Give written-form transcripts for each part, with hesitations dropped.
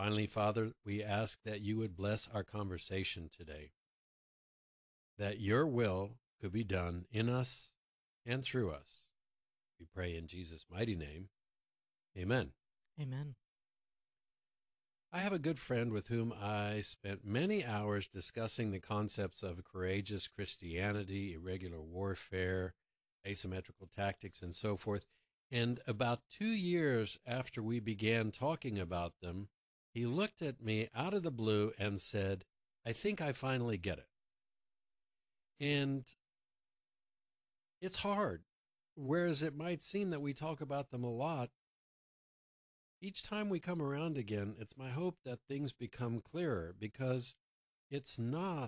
Finally, Father, we ask that you would bless our conversation today, that your will could be done in us and through us. We pray in Jesus' mighty name. Amen. Amen. I have a good friend with whom I spent many hours discussing the concepts of courageous Christianity, irregular warfare, asymmetrical tactics, and so forth. And about 2 years after we began talking about them, he looked at me out of the blue and said, I think I finally get it. And it's hard. Whereas it might seem that we talk about them a lot, each time we come around again, it's my hope that things become clearer, because it's not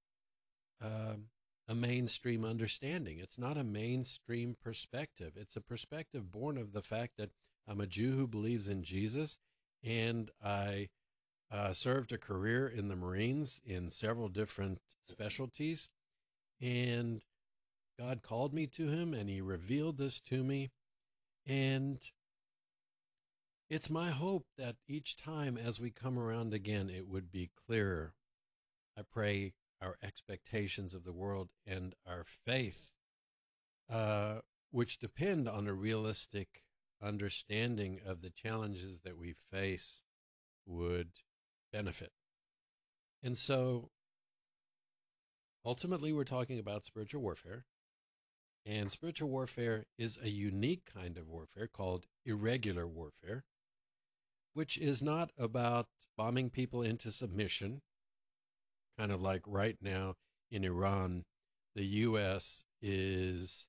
a mainstream understanding. It's not a mainstream perspective. It's a perspective born of the fact that I'm a Jew who believes in Jesus, and I served a career in the Marines in several different specialties, and God called me to him, and he revealed this to me. And it's my hope that each time as we come around again, it would be clearer. I pray our expectations of the world and our faith, which depend on a realistic understanding of the challenges that we face, would benefit. And so, ultimately, we're talking about spiritual warfare. And spiritual warfare is a unique kind of warfare called irregular warfare, which is not about bombing people into submission, kind of like right now in Iran, the U.S. is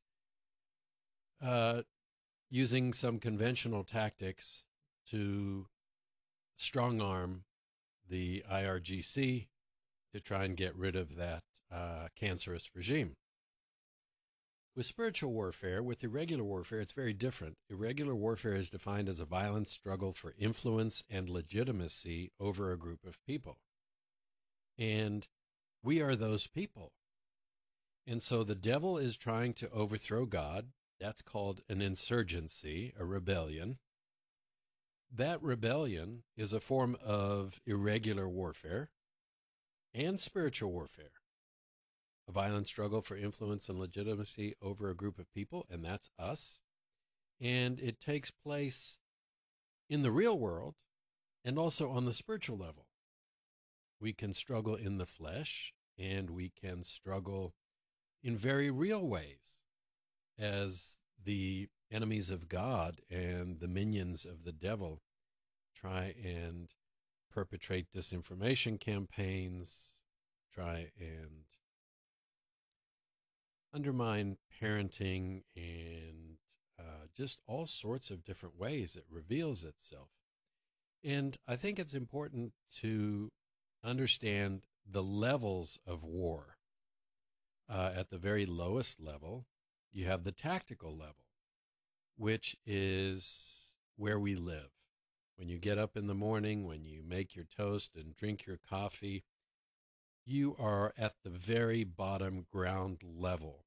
using some conventional tactics to strong-arm the IRGC to try and get rid of that cancerous regime. With spiritual warfare, with irregular warfare, it's very different. Irregular warfare is defined as a violent struggle for influence and legitimacy over a group of people. And we are those people. And so the devil is trying to overthrow God. That's called an insurgency, a rebellion. That rebellion is a form of irregular warfare and spiritual warfare. A violent struggle for influence and legitimacy over a group of people, and that's us. And it takes place in the real world and also on the spiritual level. We can struggle in the flesh, and we can struggle in very real ways as the enemies of God and the minions of the devil try and perpetrate disinformation campaigns, try and undermine parenting, and just all sorts of different ways it reveals itself. And I think it's important to understand the levels of war. At the very lowest level, you have the tactical level, which is where we live. When you get up in the morning, when you make your toast and drink your coffee, you are at the very bottom ground level,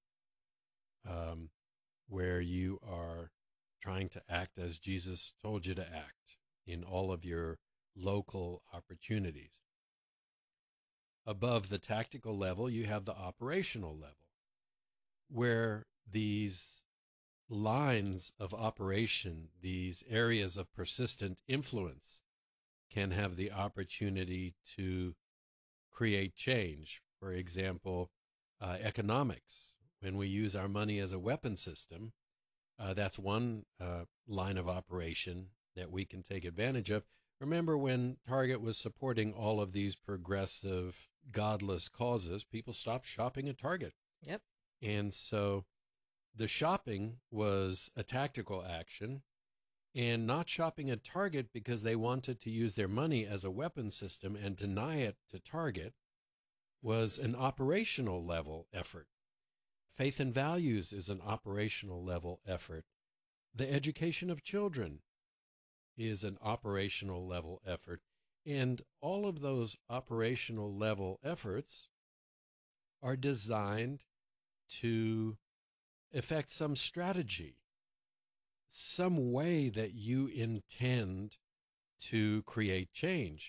where you are trying to act as Jesus told you to act in all of your local opportunities. Above the tactical level, you have the operational level, where these lines of operation, these areas of persistent influence, can have the opportunity to create change. For example, economics. When we use our money as a weapon system, that's one line of operation that we can take advantage of. Remember when Target was supporting all of these progressive, godless causes, people stopped shopping at Target. Yep. And so the shopping was a tactical action, and not shopping at Target because they wanted to use their money as a weapon system and deny it to Target was an operational level effort. Faith and values is an operational level effort. The education of children is an operational level effort. And all of those operational level efforts are designed to effect some strategy, some way that you intend to create change.